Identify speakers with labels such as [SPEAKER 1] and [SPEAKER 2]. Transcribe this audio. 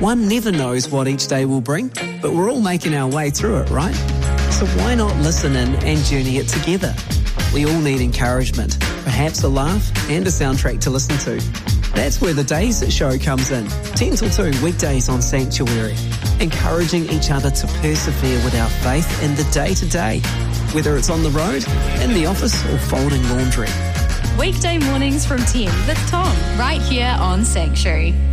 [SPEAKER 1] One never knows what each day will bring, but we're all making our way through it, right? So why not listen in and journey it together? We all need encouragement, perhaps a laugh and a soundtrack to listen to. That's where the Days Show comes in, 10 till 2 weekdays on Sanctuary, encouraging each other to persevere with our faith in the day-to-day, whether it's on the road, in the office or folding laundry.
[SPEAKER 2] Weekday mornings from 10 with Tom, right here on Sanctuary.